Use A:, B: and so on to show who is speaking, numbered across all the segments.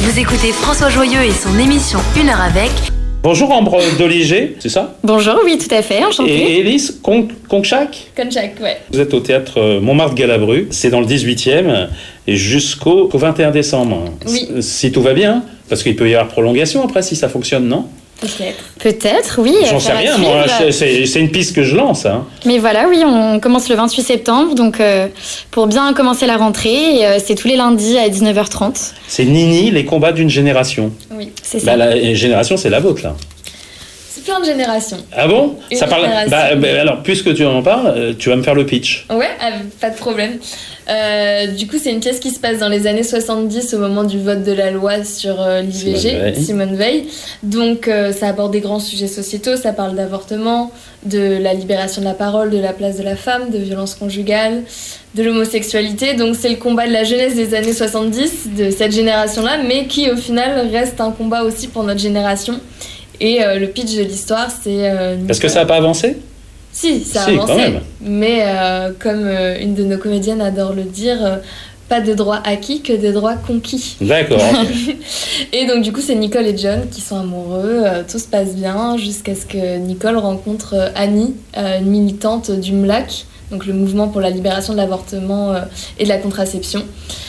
A: Vous écoutez François Joyeux et son émission 1 heure avec.
B: Bonjour Ambre Doliger, c'est ça?
C: Bonjour, oui, tout à fait, enchantée.
B: Et Élise Conchac?
D: Conchac, ouais.
B: Vous êtes au théâtre Montmartre-Galabru, c'est dans le 18e, et jusqu'au 21 décembre.
D: Oui.
B: Si tout va bien, parce qu'il peut y avoir prolongation après si ça fonctionne, non?
C: Peut-être, oui.
B: J'en sais rien, moi, c'est une piste que je lance. Hein.
C: Mais voilà, oui, on commence le 28 septembre, donc pour bien commencer la rentrée, c'est tous les lundis à 19h30.
B: C'est Nini, les combats d'une génération.
D: Oui,
C: c'est ça.
B: La génération, c'est la vôtre, là.
D: C'est plein de générations.
B: Ah bon?
D: Une
B: Ça parle. Alors, puisque tu en parles, tu vas me faire le pitch.
D: Ouais, pas de problème. Du coup, c'est une pièce qui se passe dans les années 70 au moment du vote de la loi sur l'IVG, Simone Veil. Donc, ça aborde des grands sujets sociétaux, ça parle d'avortement, de la libération de la parole, de la place de la femme, de violences conjugales, de l'homosexualité. Donc, c'est le combat de la jeunesse des années 70, de cette génération-là, mais qui, au final, reste un combat aussi pour notre génération. Et le pitch de l'histoire, c'est...
B: Est-ce que ça n'a pas avancé?
D: Si, ça a avancé, mais comme une de nos comédiennes adore le dire, pas de droits acquis que des droits conquis.
B: D'accord.
D: Et donc du coup c'est Nicole et John qui sont amoureux, tout se passe bien jusqu'à ce que Nicole rencontre Annie, une militante du MLAC, donc le mouvement pour la libération de l'avortement et de la contraception.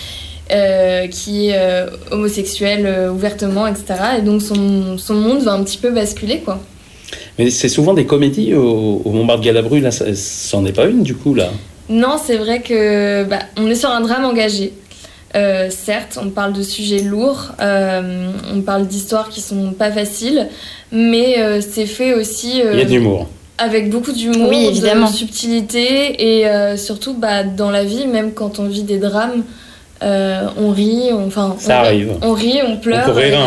D: Qui est homosexuelle ouvertement, etc. Et donc son monde va un petit peu basculer, quoi.
B: Mais c'est souvent des comédies au Montmartre-Galabru, là, ça n'en est pas une du coup, là?
D: Non, c'est vrai que on est sur un drame engagé. Certes, on parle de sujets lourds, on parle d'histoires qui sont pas faciles, mais c'est fait aussi...
B: Il y a de l'humour.
D: Avec beaucoup d'humour,
C: oui, évidemment.
D: De subtilité, et surtout dans la vie, même quand on vit des drames, on rit,
B: ça arrive.
D: On rit, on pleure.